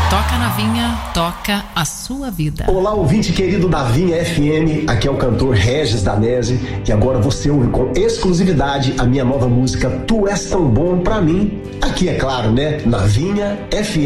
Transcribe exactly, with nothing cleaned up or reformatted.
Toca na Vinha, toca a sua vida. Olá, ouvinte querido da Vinha F M, aqui é o cantor Regis Danese e agora você ouve com exclusividade a minha nova música Tu És Tão Bom Pra Mim, aqui é claro, né, na Vinha F M.